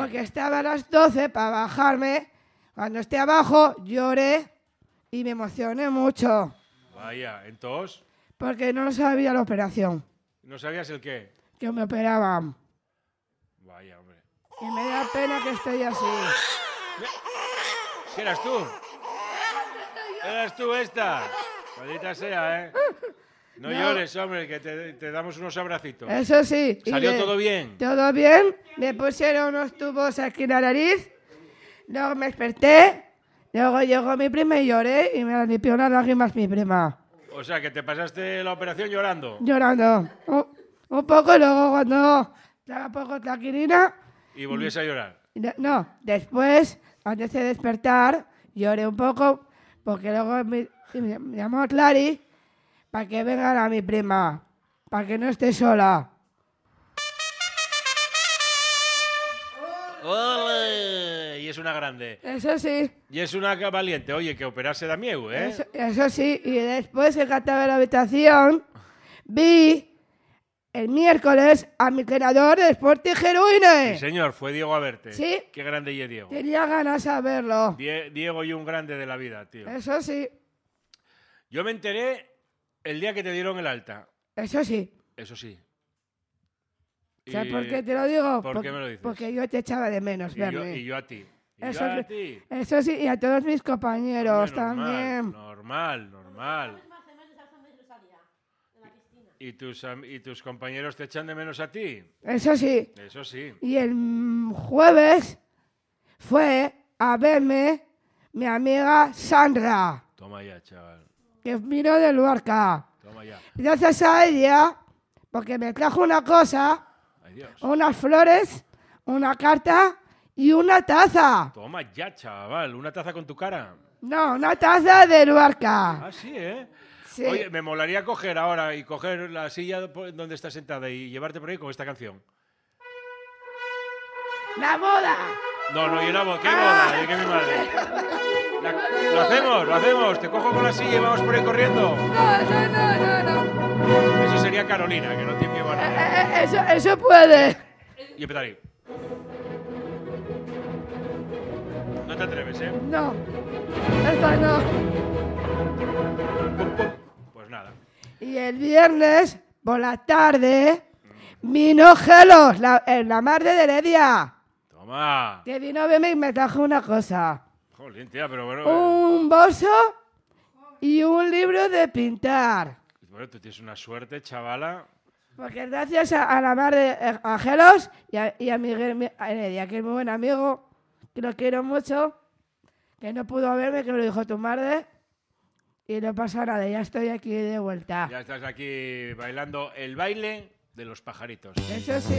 Porque estaba a las 12 para bajarme. Cuando esté abajo, lloré y me emocioné mucho. Vaya, ¿entonces? Porque no sabía la operación. ¿No sabías el qué? Que me operaban. Vaya, hombre. Y me da pena que estoy así. ¿Qué eras tú? ¿Eras tú esta? Maldita sea, ¿eh? No llores, hombre, que te damos unos abracitos. Eso sí. ¿Salió todo bien? Todo bien. Me pusieron unos tubos aquí en la nariz. Luego me desperté. Luego llegó mi prima y lloré. Y me limpió las lágrimas mi prima. O sea, que te pasaste la operación llorando. Llorando. Un poco. Luego cuando estaba poco tranquilina. Y volvías a llorar. No. Después, antes de despertar, lloré un poco. Porque luego me llamó Clary. Para que venga a mi prima. Para que no esté sola. ¡Ole! Y es una grande. Eso sí. Y es una valiente. Oye, que operarse da miedo, ¿eh? Eso sí. Y después que cantaba en la habitación, vi el miércoles a mi creador de Sporting Heroine. Sí, señor. Fue Diego a verte. Sí. Qué grande y es Diego. Tenía ganas de verlo. Diego y un grande de la vida, tío. Eso sí. Yo me enteré el día que te dieron el alta. Eso sí. Eso sí. ¿Sabes por qué te lo digo? ¿Por qué me lo dices? Porque yo te echaba de menos verme. Y yo a ti. Eso sí, y a todos mis compañeros Hombre, también. Normal. ¿Y tus compañeros te echan de menos a ti? Eso sí. Eso sí. Y el jueves fue a verme mi amiga Sandra. Toma ya, chaval. Que vino de Luarca. Toma ya. Gracias a ella, porque me trajo una cosa, Ay, Dios. unas flores, una carta y una taza. Toma ya, chaval. ¿Una taza con tu cara? No, una taza de Luarca. Ah, sí, ¿eh? Sí. Oye, me molaría coger la silla donde estás sentada y llevarte por ahí con esta canción. ¡La boda! No, y la boda. ¿Qué boda? ¿De qué mi madre? Lo hacemos. Te cojo con la silla y vamos por ahí corriendo. No. Eso sería Carolina, que no tiene miedo a nada. Eso puede. Y empezar ahí. No te atreves, ¿eh? No. Esta no. Pues nada. Y el viernes, por la tarde, vino Gelos, la madre de Heredia. Toma. Que vino a verme y me trajo una cosa. Jolín, tía, pero bueno. Un bolso y un libro de pintar. Bueno, tú tienes una suerte, chavala. Porque gracias a la madre, a Gelos y a Miguel Heredia, que es muy buen amigo, que lo quiero mucho, que no pudo verme, que me lo dijo tu madre. Y no pasa nada, ya estoy aquí de vuelta. Ya estás aquí bailando el baile de los pajaritos. Eso sí.